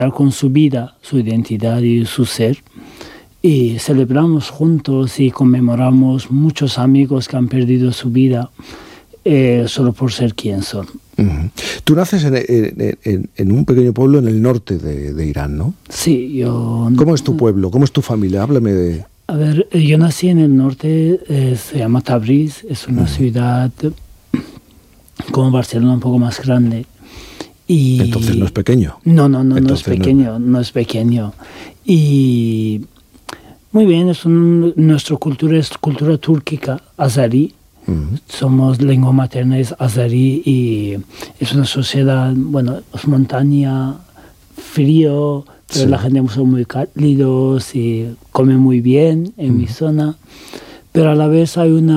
con su vida, su identidad y su ser. Y celebramos juntos y conmemoramos muchos amigos que han perdido su vida solo por ser quien son. Tú naces en un pequeño pueblo en el norte de Irán, ¿no? Sí, yo... ¿Cómo es tu pueblo? ¿Cómo es tu familia? Háblame de... A ver, yo nací en el norte, se llama Tabriz, es una ciudad como Barcelona, un poco más grande. Y... Entonces no es pequeño. No es pequeño, no es pequeño. Y muy bien, nuestra cultura es cultura túrquica, azarí. Somos lengua materna es azarí y es una sociedad, bueno, es montaña, frío, pero la gente son muy cálidos y come muy bien en mi zona, pero a la vez hay un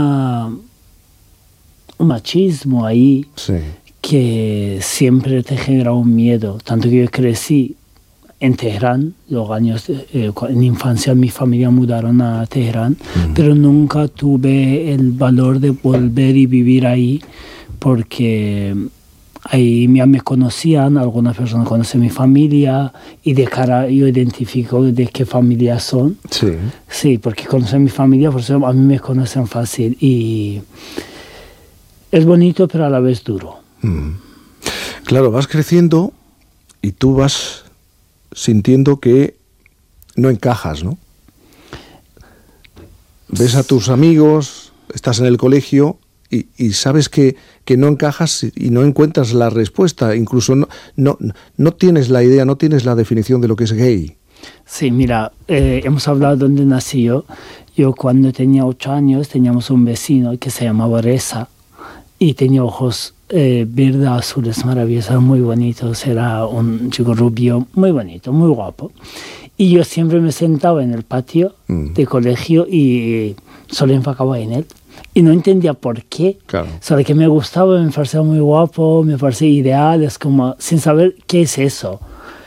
machismo ahí que siempre te genera un miedo, tanto que yo crecí en Teherán, los años en infancia mi familia mudaron a Teherán, pero nunca tuve el valor de volver y vivir ahí porque ahí ya me conocían, algunas personas conocen mi familia y de cara yo identifico de qué familia son. Sí, porque conocen mi familia, por eso a mí me conocen fácil y es bonito pero a la vez duro. Claro, vas creciendo y tú vas sintiendo que no encajas, ¿no? Ves a tus amigos, estás en el colegio y sabes que no encajas y no encuentras la respuesta, incluso no tienes la idea, no tienes la definición de lo que es gay. Sí, mira, hemos hablado de dónde nací yo. Yo cuando tenía 8 años teníamos un vecino que se llamaba Reza y tenía ojos verde azules maravillosos, muy bonitos, era un chico rubio muy bonito, muy guapo. Y yo siempre me sentaba en el patio de colegio y solo enfocaba en él. Y no entendía por qué, solo que me gustaba, me parecía muy guapo, me parecía ideal, es como sin saber qué es eso.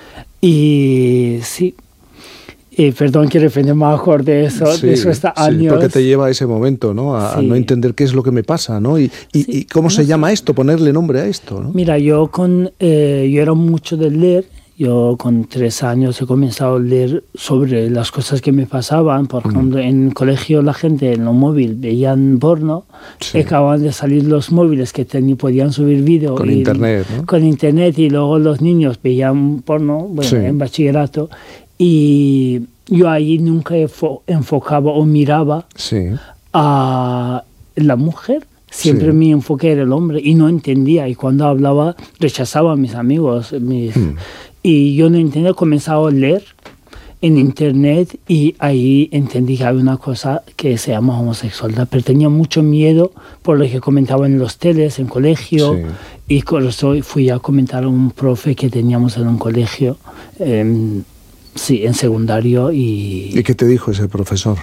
Y sí, perdón que de repente me acordé de eso, de eso hasta años. Porque te lleva a ese momento, ¿no? A no entender qué es lo que me pasa, ¿no? Y cómo se llama esto, ponerle nombre a esto, ¿no? Mira, yo era mucho de leer. Yo con 3 años he comenzado a leer sobre las cosas que me pasaban. Por ejemplo, en el colegio la gente en los móviles veían porno. Acababan de salir los móviles que podían subir vídeo. Con internet, ¿no? Con internet y luego los niños veían porno, en bachillerato. Y yo ahí nunca enfocaba o miraba a la mujer. Siempre mi enfoque era el hombre y no entendía. Y cuando hablaba rechazaba a mis amigos. Y yo no entendía, comenzaba a leer en internet y ahí entendí que había una cosa que se llama homosexualidad. Pero tenía mucho miedo por lo que comentaban en los teles, en colegio. Y con eso fui a comentar a un profe que teníamos en un colegio. En secundario. ¿Y qué te dijo ese profesor?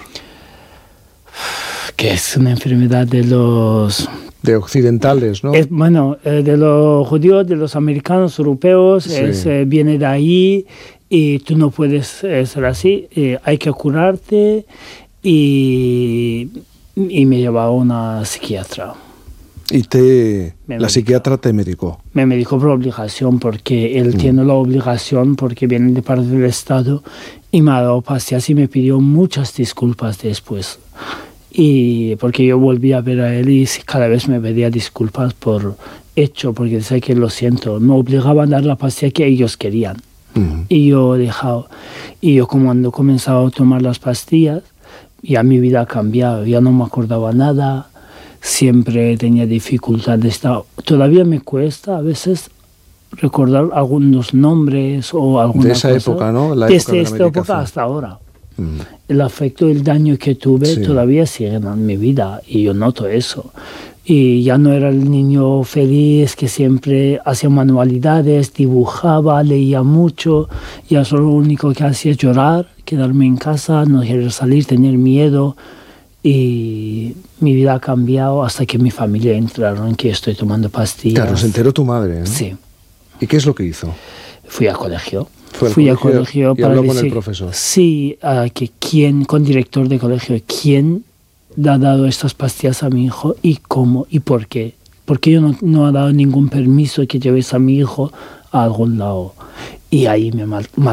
Que es una enfermedad de los... De occidentales, ¿no? De los judíos, de los americanos, europeos, viene de ahí y tú no puedes ser así, hay que curarte y me llevaba a una psiquiatra. ¿Y la psiquiatra te medicó? Me medicó por obligación, porque él tiene la obligación, porque viene de parte del Estado, y me ha dado pastillas y me pidió muchas disculpas después. Y porque yo volví a ver a él y cada vez me pedía disculpas por hecho, porque decía que lo siento, me obligaban a dar la pastilla que ellos querían. Y yo he dejado. Y yo cuando he comenzado a tomar las pastillas, ya mi vida ha cambiado, ya no me acordaba nada. Siempre tenía dificultades. Todavía me cuesta a veces recordar algunos nombres o alguna cosa. De esa época, ¿no? Desde esta época hasta ahora. El afecto, el daño que tuve todavía sigue en mi vida y yo noto eso. Y ya no era el niño feliz que siempre hacía manualidades, dibujaba, leía mucho. Ya solo lo único que hacía es llorar, quedarme en casa, no querer salir, tener miedo. Y mi vida ha cambiado hasta que mi familia entraron en que estoy tomando pastillas. Claro, se enteró tu madre, ¿no? Sí. ¿Y qué es lo que hizo? Fui al colegio. Fui al colegio para habló decir, con el profesor. Sí, con director de colegio, ¿quién le ha dado estas pastillas a mi hijo y cómo y por qué? Porque yo no ha dado ningún permiso que lleves a mi hijo a algún lado. Y ahí me